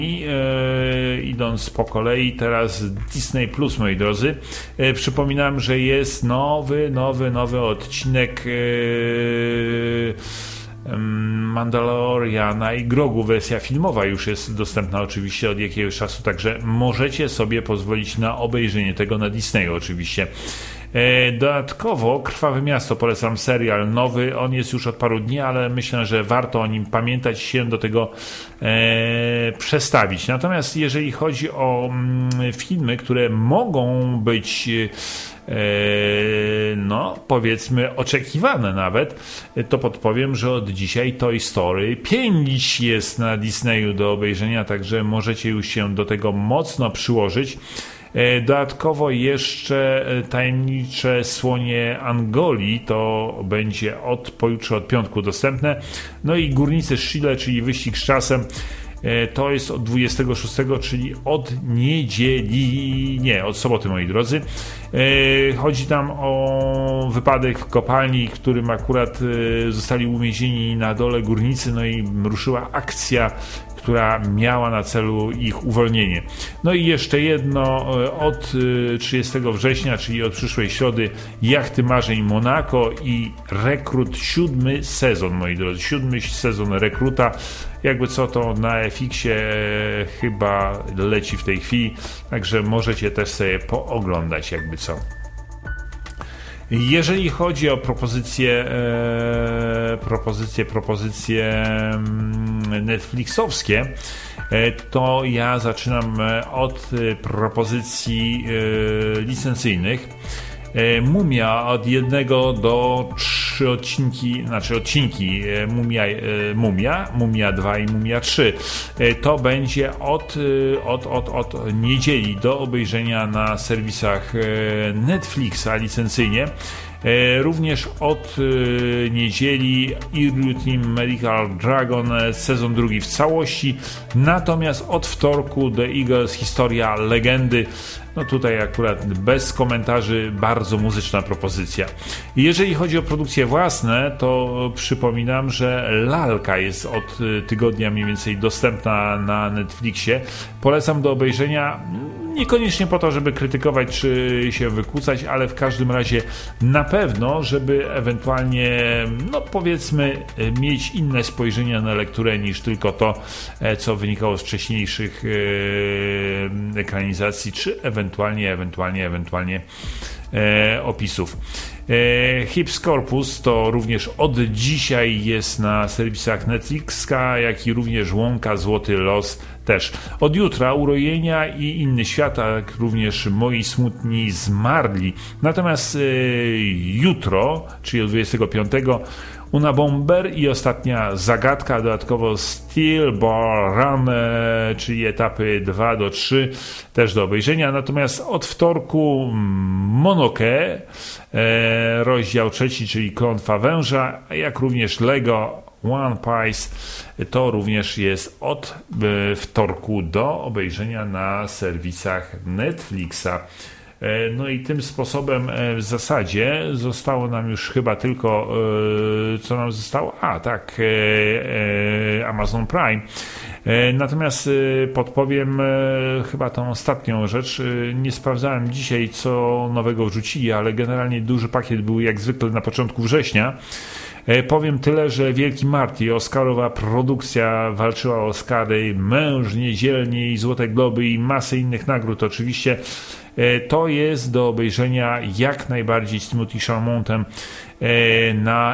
idąc po kolei, teraz Disney Plus, moi drodzy. Przypominam, że jest nowy odcinek Mandaloriana i Grogu. Wersja filmowa już jest dostępna oczywiście od jakiegoś czasu, także możecie sobie pozwolić na obejrzenie tego na Disneyu oczywiście. Dodatkowo Krwawe Miasto, polecam serial nowy, on jest już od paru dni, ale myślę, że warto o nim pamiętać, się do tego przestawić. Natomiast jeżeli chodzi o filmy, które mogą być powiedzmy oczekiwane nawet, to podpowiem, że od dzisiaj Toy Story 5 jest na Disneyu do obejrzenia, także możecie już się do tego mocno przyłożyć. Dodatkowo jeszcze Tajemnicze Słonie Angolii, to będzie pojutrze od piątku dostępne. No i Górnicy Shile, czyli Wyścig z czasem, to jest od 26, czyli od soboty, moi drodzy. Chodzi tam o wypadek w kopalni, w którym akurat zostali uwięzieni na dole górnicy, no i ruszyła akcja, która miała na celu ich uwolnienie. No i jeszcze jedno, od 30 września, czyli od przyszłej środy, Jachty Marzeń Monaco i Rekrut, 7 sezon, moi drodzy, 7 sezon Rekruta. Jakby co, to na FX-ie chyba leci w tej chwili, także możecie też sobie pooglądać, jakby co. Jeżeli chodzi o propozycje Netflixowskie, to ja zaczynam od propozycji licencyjnych. Mumia od 1 do 3 odcinki Mumia 2 i Mumia 3. To będzie od niedzieli do obejrzenia na serwisach Netflixa licencyjnie. Również od niedzieli Irreal Team Medical Dragon sezon 2 w całości, natomiast od wtorku The Eagles Historia Legendy. No tutaj akurat bez komentarzy, bardzo muzyczna propozycja. Jeżeli chodzi o produkcje własne, to przypominam, że Lalka jest od tygodnia mniej więcej dostępna na Netflixie. Polecam do obejrzenia, niekoniecznie po to, żeby krytykować czy się wykłócać, ale w każdym razie na pewno, żeby ewentualnie, powiedzmy, mieć inne spojrzenie na lekturę niż tylko to, co wynikało z wcześniejszych ekranizacji, czy ewentualnie opisów. Hips Corpus to również od dzisiaj jest na serwisach Netflixa, jak i również Łąka, Złoty Los też. Od jutra Urojenia i Inny Świat, jak również Moi Smutni Zmarli. Natomiast jutro, czyli od 25, Una Bomber i Ostatnia Zagadka, dodatkowo Steel Ball Run, czyli etapy 2 do 3 też do obejrzenia. Natomiast od wtorku Monoke, rozdział 3, czyli Klątwa Węża, jak również Lego One Piece, to również jest od wtorku do obejrzenia na serwisach Netflixa. No i tym sposobem w zasadzie zostało nam już chyba tylko, co nam zostało? Amazon Prime. Natomiast podpowiem chyba tą ostatnią rzecz. Nie sprawdzałem dzisiaj, co nowego wrzucili, ale generalnie duży pakiet był jak zwykle na początku września. Powiem tyle, że Wielki Marty, oscarowa produkcja, walczyła o Oscary mężnie, dzielnie i Złote Globy i masę innych nagród oczywiście. To jest do obejrzenia jak najbardziej z Timothy Chalametem na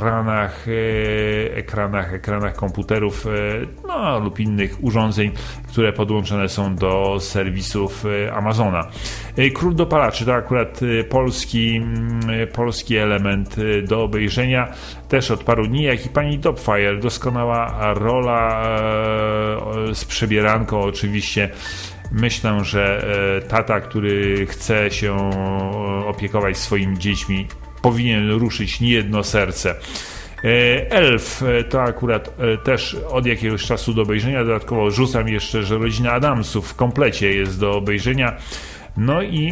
ekranach komputerów lub innych urządzeń, które podłączone są do serwisów Amazona. Król Dopalaczy to akurat polski element do obejrzenia też od paru dni, jak i Pani Dopfire, doskonała rola z przebieranką oczywiście. Myślę, że tata, który chce się opiekować swoimi dziećmi, powinien ruszyć niejedno serce. Elf to akurat też od jakiegoś czasu do obejrzenia. Dodatkowo rzucam jeszcze, że Rodzina Adamsów w komplecie jest do obejrzenia. No i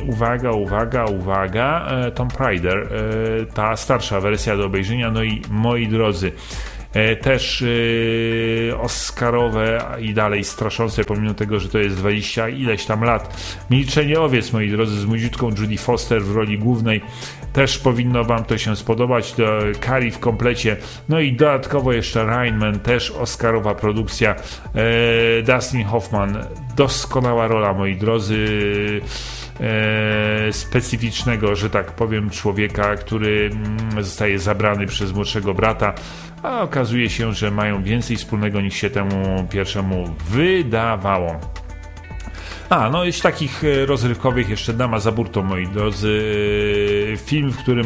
uwaga, Tomb Raider, ta starsza wersja do obejrzenia. No i moi drodzy, też oscarowe i dalej straszące, pomimo tego, że to jest 20 ileś tam lat. Milczenie owiec, moi drodzy, z młodziutką Jodie Foster w roli głównej. Też powinno wam to się spodobać. Carrie w komplecie. No i dodatkowo jeszcze Rain Man, też oscarowa produkcja. Dustin Hoffman, doskonała rola, moi drodzy, specyficznego, że tak powiem, człowieka, który zostaje zabrany przez młodszego brata, a okazuje się, że mają więcej wspólnego niż się temu pierwszemu wydawało. No i z takich rozrywkowych jeszcze Dama za burtą, moi drodzy, film, w którym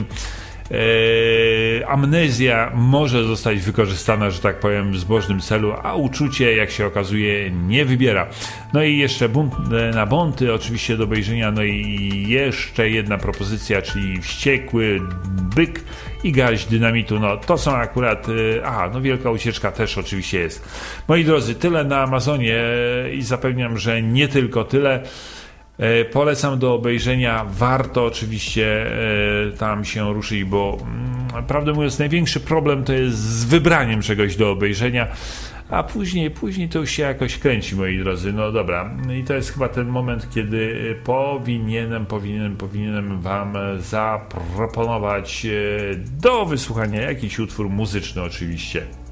amnezja może zostać wykorzystana, że tak powiem, w zbożnym celu, a uczucie, jak się okazuje, nie wybiera. No i jeszcze Bunt na Bonty, oczywiście do obejrzenia. No i jeszcze jedna propozycja, czyli Wściekły byk i garść dynamitu. No to są akurat, Wielka ucieczka też oczywiście jest. Moi drodzy, tyle na Amazonie i zapewniam, że nie tylko tyle. Polecam do obejrzenia, warto oczywiście tam się ruszyć, bo prawdę mówiąc, największy problem to jest z wybraniem czegoś do obejrzenia, a później to już się jakoś kręci, moi drodzy. No dobra, i to jest chyba ten moment, kiedy powinienem wam zaproponować do wysłuchania jakiś utwór muzyczny oczywiście.